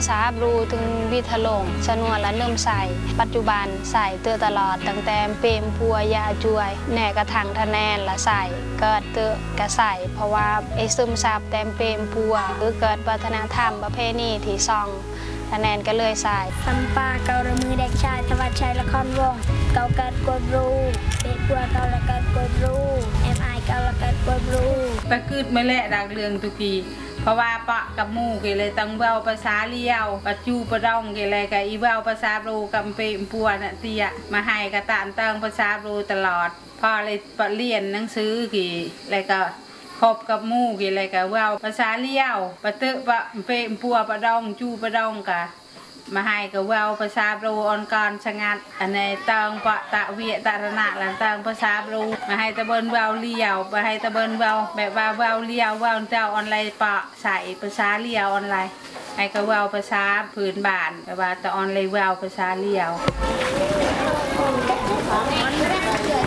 ษาบรูถึงวิทลงชนวนและเริ่มใส่ปัจจุบันใส่เตือตลอดตั้งแต่เปรมพัวยาจวยแหน่กระถังทะแนนละใส่เกิดเตือกระใส่เพราะว่าไอ้ซึมซับแต้มเปรมพัวหรือเกิดวัฒนธรรมประเพณีที่ซองทะแนนก็เลยใส่สัมปาเการมือเด็กชายธวัชชัยละครวงเกาเกิดกบรูเด็กพัวเกาละเกิดกบรูMI เกาละเกิดกบรูตะกืดไม่แลดักเรืองตุกีเพราะว่าปะกับหมู่กี่เลยตั้งเว้าภาษาเลี้ยวปัจจุปดองกี่เลยกับอีเว้าภาษาโรกับเปมปัวน่ะเตียมาให้กระตานตั้งภาษาโรตลอดพอเลยเรียนหนังสือกี่เลยก็พบกับหมู่กี่เลยกับเว้าภาษาเลี้ยวปะเตะปะเปมปัวปะดองจูปะดองกะมาให้กับเว้าภาษาโรออนกรชะงัดอันในตังปะตะเวียตะระนาหลังตังภาษาโรมาให้ตะเบินเว้าเลี้ยวมาให้ตะเบินเว้าแบบว่าเว้าเลี้ยวเว้าเจ้าออนไลน์ปะใส่ภาษาเลี้ยวออนไลน์ให้กับเว้าภาษาพื้นบ้านแต่ว่าตะออนไลน์เว้าภาษาเลี้ยว